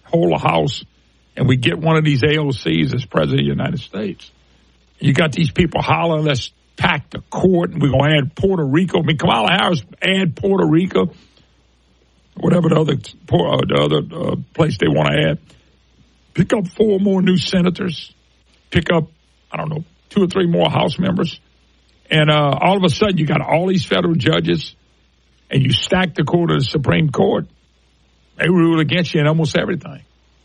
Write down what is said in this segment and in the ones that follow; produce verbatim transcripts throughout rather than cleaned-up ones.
hold a House and we get one of these A O Cs as President of the United States, you got these people hollering, let's pack the court, and we're going to add Puerto Rico. I mean, Kamala Harris add Puerto Rico, whatever the other, uh, the other uh, place they want to add. Pick up four more new senators. Pick up, I don't know, two or three more House members. And uh, all of a sudden, you got all these federal judges, and you stack the court of the Supreme Court. They rule against you in almost everything.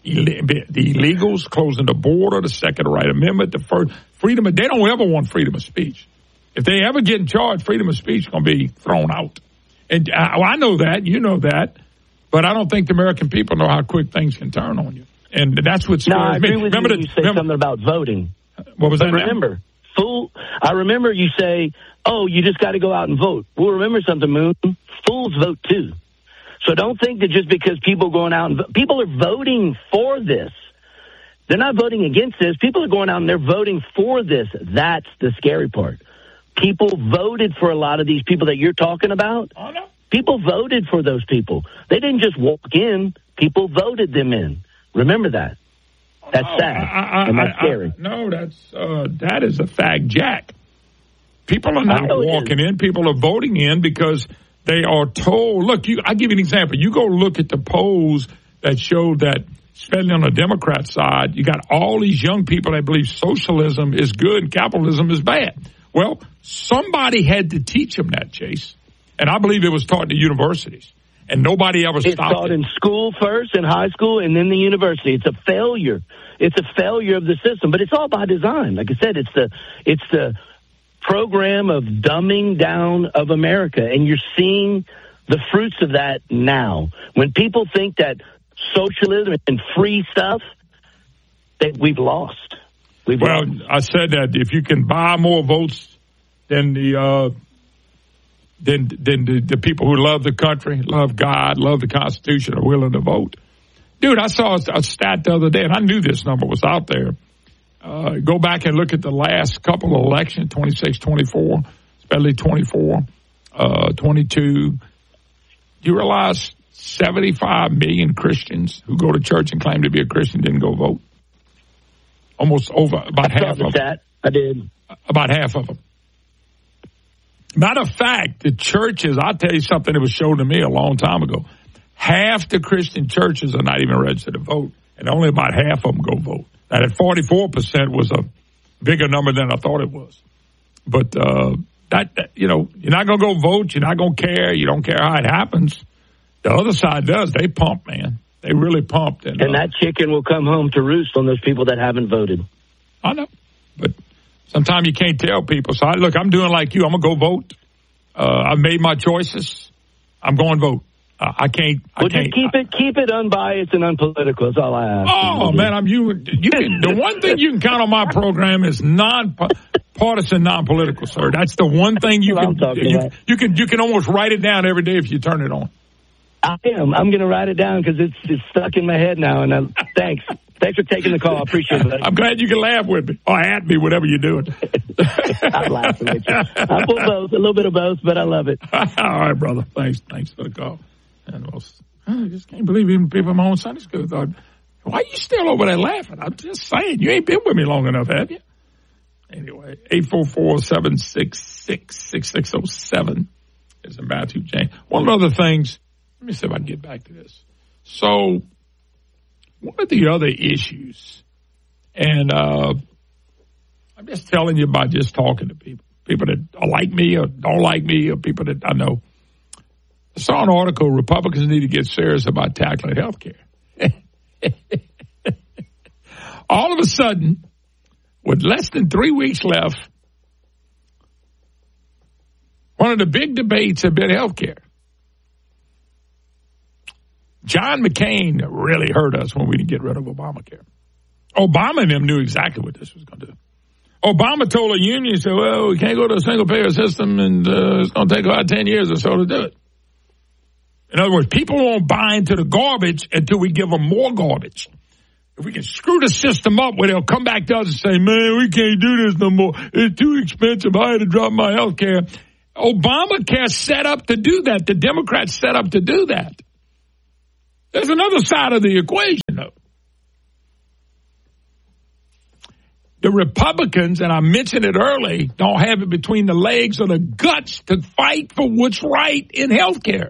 The illegals, closing the border, the Second Right Amendment, the first freedom of, they don't ever want freedom of speech. If they ever get in charge, freedom of speech is going to be thrown out. And I, well, I know that, you know that, but I don't think the American people know how quick things can turn on you. And that's what scares no, I agree me. With remember you, the, you say remember, something about voting. What was but that? Remember, fool. I remember you say, "Oh, you just got to go out and vote." Well, remember something, Moon. Fools vote too. So don't think that just because people going out and vo- people are voting for this, they're not voting against this. People are going out and they're voting for this. That's the scary part. People voted for a lot of these people that you're talking about. Oh, no. People voted for those people. They didn't just walk in. People voted them in. Remember that. That's no, sad, I, I, and that's I, scary. I, no, that's uh, that is a fact, Jack. People are not walking in. People are voting in because they are told. Look, you, I'll give you an example. You go look at the polls that show that, especially on the Democrat side, you got all these young people that believe socialism is good and capitalism is bad. Well, somebody had to teach them that, Chase. And I believe it was taught in the universities. And nobody ever it's stopped taught it. in school first, in high school, and then the university. It's a failure. It's a failure of the system, but it's all by design. Like I said, it's the it's the program of dumbing down of America, and you're seeing the fruits of that now. When people think that socialism and free stuff, that we've lost. We've well, lost. I said that if you can buy more votes than the uh, than than the, the people who love the country, love God, love the Constitution, are willing to vote. Dude, I saw a, a stat the other day, and I knew this number was out there. Uh, go back and look at the last couple of elections, twenty-six, twenty-four, especially twenty-four, uh, twenty-two. You realize seventy-five million Christians who go to church and claim to be a Christian didn't go vote? Almost over, about I saw half the of stat. them. I did. About half of them. Matter of fact, the churches, I'll tell you something that was shown to me a long time ago. Half the Christian churches are not even registered to vote, and only about half of them go vote. Now, that forty-four percent was a bigger number than I thought it was. But, uh, that, that you know, you're not going to go vote. You're not going to care. You don't care how it happens. The other side does. They pump, man. They really pumped. And, and uh, that chicken will come home to roost on those people that haven't voted. I know. But sometimes you can't tell people. So, I, look, I'm doing like you. I'm going to go vote. Uh, I've made my choices. I'm going to vote. Uh, I can't. I well, can't. just keep it, keep it unbiased and unpolitical. That's all I ask. Oh man, I'm you. You can. The one thing you can count on my program is non-partisan, non-political, sir. That's the one thing you can. You, you can. You can almost write it down every day if you turn it on. I am. I'm going to write it down because it's it's stuck in my head now. And uh, thanks, thanks for taking the call. I appreciate it. Buddy. I'm glad you can laugh with me or at me, whatever you're doing. I'm laughing with you. I pull both, a little bit of both, but I love it. All right, brother. Thanks. Thanks for the call. And I just can't believe even people in my own Sunday school thought, why are you still over there laughing? I'm just saying, you ain't been with me long enough, have you? Anyway, eight four four, seven six six, six six zero seven is in Matthew James. One of the other things, let me see if I can get back to this. So, one of the other issues, and uh, I'm just telling you by just talking to people, people that like me or don't like me or people that I know. I saw an article, Republicans need to get serious about tackling health care. All of a sudden, with less than three weeks left, one of the big debates had been health care. John McCain really hurt us when we didn't get rid of Obamacare. Obama and them knew exactly what this was going to do. Obama told a union, he said, well, we can't go to a single-payer system, and uh, it's going to take about ten years or so to do it. In other words, people won't buy into the garbage until we give them more garbage. If we can screw the system up where they'll come back to us and say, man, we can't do this no more. It's too expensive. I had to drop my health care. Obamacare set up to do that. The Democrats set up to do that. There's another side of the equation, though. The Republicans, and I mentioned it early, don't have it between the legs or the guts to fight for what's right in health care.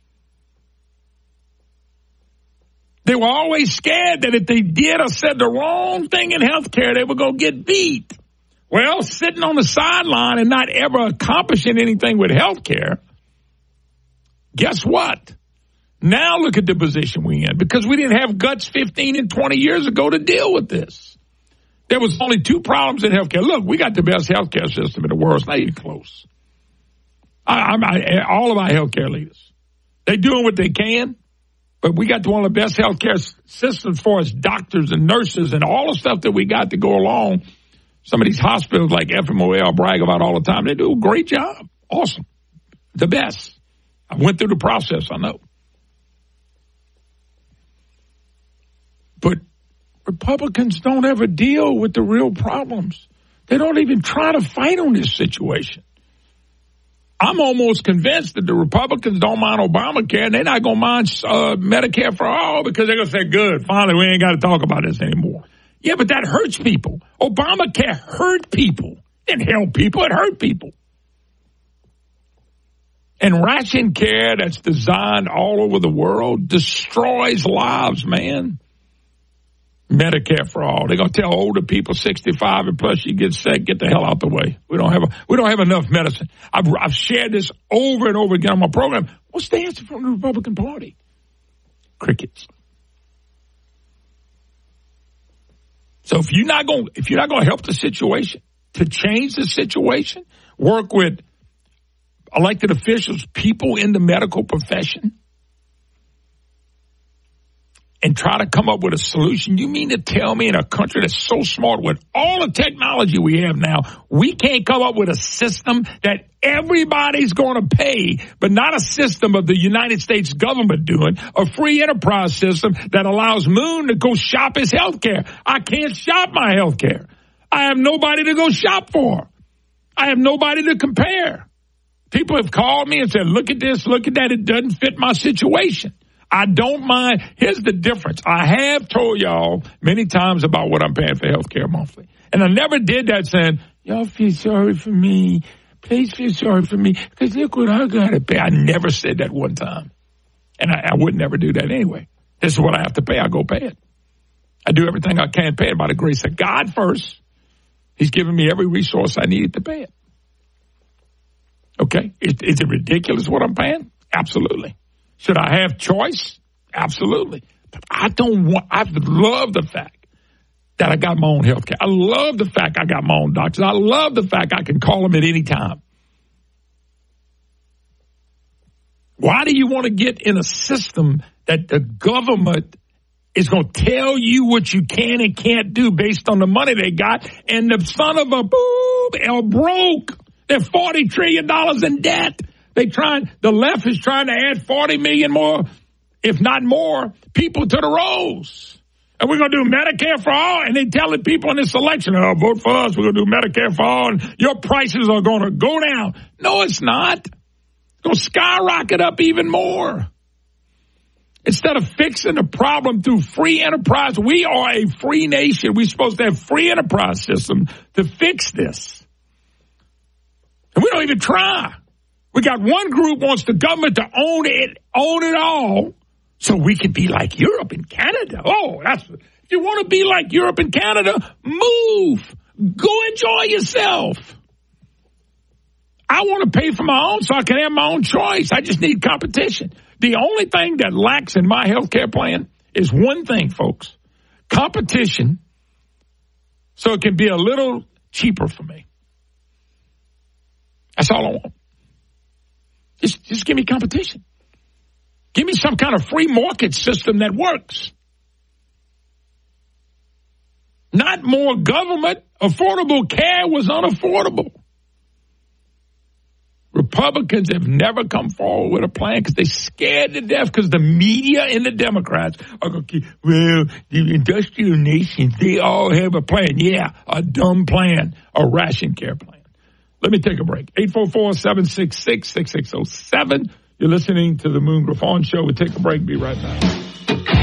They were always scared that if they did or said the wrong thing in health care, they were going to get beat. Well, sitting on the sideline and not ever accomplishing anything with health care, guess what? Now look at the position we're in, because we didn't have guts fifteen and twenty years ago to deal with this. There was only two problems in health care. Look, we got the best health care system in the world. It's not even close. I, I, all of our health care leaders, they're doing what they can. But we got one of the best healthcare systems for us, doctors and nurses and all the stuff that we got to go along. Some of these hospitals like F M O L brag about all the time. They do a great job. Awesome. The best. I went through the process, I know. But Republicans don't ever deal with the real problems. They don't even try to fight on this situation. I'm almost convinced that the Republicans don't mind Obamacare, and they're not going to mind uh, Medicare for all, because they're going to say, good, finally, we ain't got to talk about this anymore. Yeah, but that hurts people. Obamacare hurt people. It didn't help people. It hurt people. And ration care that's designed all over the world destroys lives, man. Medicare for all. They're going to tell older people sixty-five and plus you get sick, get the hell out the way. We don't have a, we don't have enough medicine. I've, I've shared this over and over again on my program. What's the answer from the Republican Party? Crickets. So if you're not going, if you're not going to help the situation, to change the situation, work with elected officials, people in the medical profession, and try to come up with a solution. You mean to tell me in a country that's so smart with all the technology we have now, we can't come up with a system that everybody's going to pay, but not a system of the United States government doing, a free enterprise system that allows Moon to go shop his health care. I can't shop my health care. I have nobody to go shop for. I have nobody to compare. People have called me and said, look at this, look at that. It doesn't fit my situation. I don't mind. Here's the difference. I have told y'all many times about what I'm paying for health care monthly. And I never did that saying, y'all feel sorry for me. Please feel sorry for me, because look what I got to pay. I never said that one time. And I, I would never do that anyway. This is what I have to pay. I go pay it. I do everything I can pay it by the grace of God first. He's given me every resource I needed to pay it. Okay? Is, is it ridiculous what I'm paying? Absolutely. Should I have choice? Absolutely. But I don't want, I love the fact that I got my own health care. I love the fact I got my own doctors. I love the fact I can call them at any time. Why do you want to get in a system that the government is going to tell you what you can and can't do based on the money they got, and the son of a boob are broke? They're forty trillion dollars in debt. They trying, the left is trying to add forty million more, if not more, people to the rolls. And we're going to do Medicare for all, and they telling people in this election, oh, vote for us, we're going to do Medicare for all, and your prices are going to go down. No, it's not. It's going to skyrocket up even more. Instead of fixing the problem through free enterprise, we are a free nation. We're supposed to have free enterprise system to fix this. And we don't even try. We got one group wants the government to own it, own it all, so we can be like Europe and Canada. Oh, that's, if you want to be like Europe and Canada, move. Go enjoy yourself. I want to pay for my own so I can have my own choice. I just need competition. The only thing that lacks in my health care plan is one thing, folks. Competition, so it can be a little cheaper for me. That's all I want. Just, just give me competition. Give me some kind of free market system that works. Not more government. Affordable care was unaffordable. Republicans have never come forward with a plan because they're scared to death because the media and the Democrats are going to keep, well, the industrial nations, they all have a plan. Yeah, a dumb plan, a ration care plan. Let me take a break. eight four four, seven six six, six six zero seven. You're listening to the Moon Griffon Show. We'll take a break. Be right back.